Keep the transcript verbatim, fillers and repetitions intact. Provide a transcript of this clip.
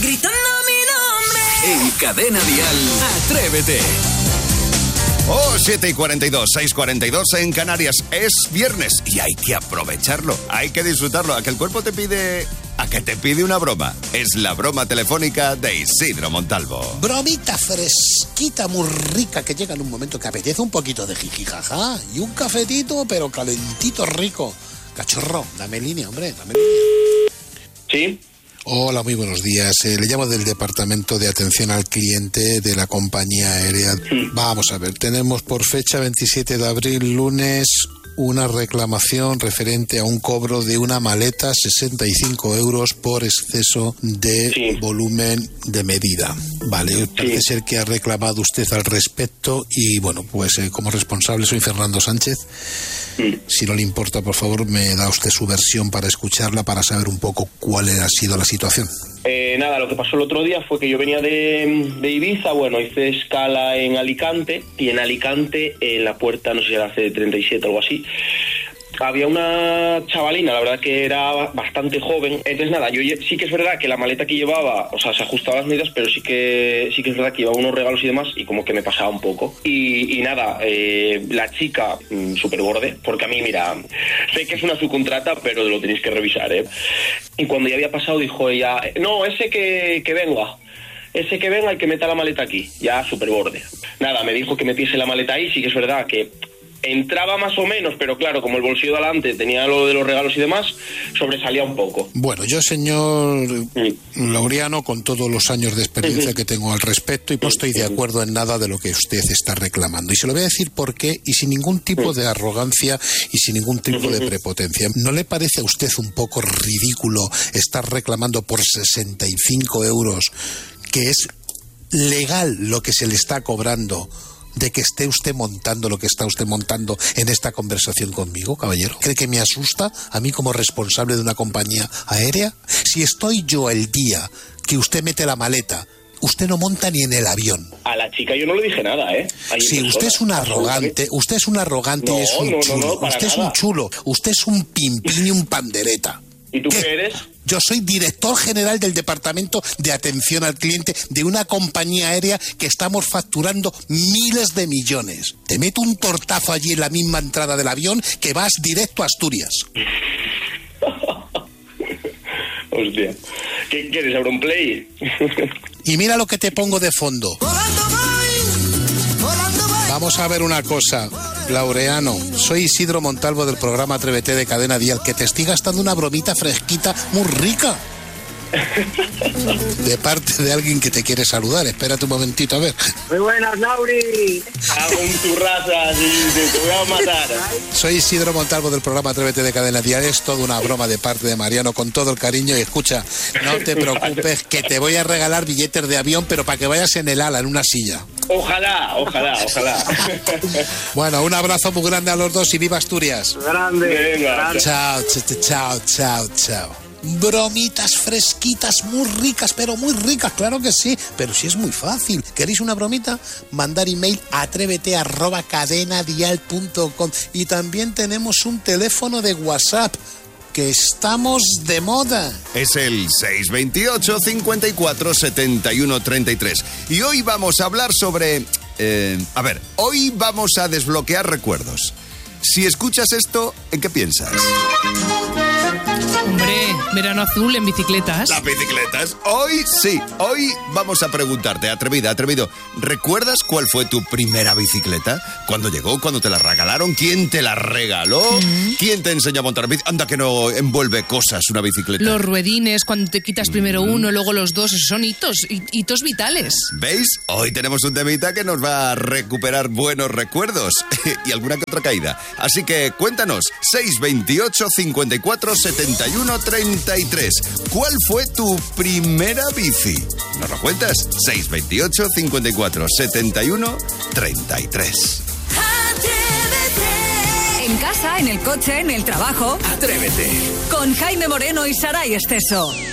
gritando mi nombre. En Cadena Dial, Atrévete. Oh, siete y cuarenta y dos, seis y cuarenta y dos en Canarias. Es viernes y hay que aprovecharlo, hay que disfrutarlo. A que el cuerpo te pide... A que te pide una broma. Es la broma telefónica de Isidro Montalvo. Bromita fresquita, muy rica, que llega en un momento que apetece un poquito de jijijaja. Y un cafetito, pero calentito, rico. Cachorro, dame línea, hombre, dame línea. Sí. Hola, muy buenos días. Eh, le llamo del Departamento de Atención al Cliente de la compañía aérea. Sí. Vamos a ver, tenemos por fecha veintisiete de abril, lunes, una reclamación referente a un cobro de una maleta, sesenta y cinco euros por exceso de sí. volumen de medida. Vale, parece sí. ser que ha reclamado usted al respecto y, bueno, pues eh, como responsable soy Fernando Sánchez. Sí. Si no le importa, por favor, me da usted su versión para escucharla, para saber un poco cuál ha sido la situación. Eh, nada, lo que pasó el otro día fue que yo venía de, de Ibiza, bueno, hice escala en Alicante, y en Alicante, en la puerta, no sé si era C treinta y siete o algo así, había una chavalina, la verdad que era bastante joven. Entonces nada, yo sí que es verdad que la maleta que llevaba, o sea, se ajustaba a las medidas, pero sí que sí que es verdad que llevaba unos regalos y demás, y como que me pasaba un poco. Y, y nada, eh, la chica, mmm, súper borde, porque a mí, mira, sé que es una subcontrata, pero lo tenéis que revisar, ¿eh? Y cuando ya había pasado dijo ella, no, ese que, que venga. Ese que venga y que meta la maleta aquí, ya súper borde. Nada, me dijo que metiese la maleta ahí, sí que es verdad que entraba más o menos, pero claro, como el bolsillo de adelante tenía lo de los regalos y demás, sobresalía un poco. Bueno, yo, señor sí. Laureano, con todos los años de experiencia sí. que tengo al respecto, y no estoy de acuerdo en nada de lo que usted está reclamando. Y se lo voy a decir por qué, y sin ningún tipo de arrogancia y sin ningún tipo de prepotencia. ¿No le parece a usted un poco ridículo estar reclamando por sesenta y cinco euros, que es legal lo que se le está cobrando, de que esté usted montando lo que está usted montando en esta conversación conmigo, caballero? ¿Cree que me asusta a mí como responsable de una compañía aérea? Si estoy yo el día que usted mete la maleta, usted no monta ni en el avión. A la chica yo no le dije nada, ¿eh? Ahí sí, usted es un arrogante, usted es un arrogante no, y es un no, chulo. No, no, usted nada. es un chulo, usted es un pimpín y un pandereta. ¿Y tú qué, qué eres? Yo soy director general del Departamento de Atención al Cliente de una compañía aérea que estamos facturando miles de millones. Te meto un tortazo allí en la misma entrada del avión que vas directo a Asturias. Hostia. ¿Qué quieres, Auronplay? Y mira lo que te pongo de fondo. Vamos a ver una cosa, Laureano. Soy Isidro Montalvo del programa Atrévete de Cadena Dial, que te estoy gastando una bromita fresquita muy rica. De parte de alguien que te quiere saludar. Espérate un momentito, a ver. Muy buenas, Lauri. Hago un tu raza, sí, te voy a matar. Soy Isidro Montalvo del programa Atrévete de Cadena Dial. Es toda una broma de parte de Mariano, con todo el cariño. Y escucha, no te preocupes, que te voy a regalar billetes de avión, pero para que vayas en el ala, en una silla. Ojalá, ojalá, ojalá. Bueno, un abrazo muy grande a los dos y viva Asturias. Grande. Venga. Grande. Chao, chao, chao, chao. Bromitas fresquitas, muy ricas, pero muy ricas, claro que sí. Pero si es muy fácil. ¿Queréis una bromita? Mandar email a atrévete arroba cadenadial punto com. Y también tenemos un teléfono de WhatsApp, que estamos de moda. Es el seis veintiocho, cincuenta y cuatro, setenta y uno, treinta y tres. Y hoy vamos a hablar sobre... Eh, a ver, hoy vamos a desbloquear recuerdos. Si escuchas esto, ¿en qué piensas? Hombre, verano azul en bicicletas. Las bicicletas. Hoy sí, hoy vamos a preguntarte, atrevida, atrevido, ¿recuerdas cuál fue tu primera bicicleta? ¿Cuándo llegó? ¿Cuándo te la regalaron? ¿Quién te la regaló? Uh-huh. ¿Quién te enseñó a montar bici? Anda que no envuelve cosas una bicicleta. Los ruedines, cuando te quitas primero uh-huh. uno, luego los dos, esos son hitos, hitos vitales. ¿Veis? Hoy tenemos un temita que nos va a recuperar buenos recuerdos y alguna que otra caída. Así que cuéntanos, seis veintiocho, cincuenta y cuatro, setenta y uno, treinta y tres. ¿Cuál fue tu primera bici? ¿Nos lo cuentas? seis veintiocho, cincuenta y cuatro, setenta y uno, treinta y tres. En casa, en el coche, en el trabajo. Atrévete. Con Jaime Moreno y Saray Esteso.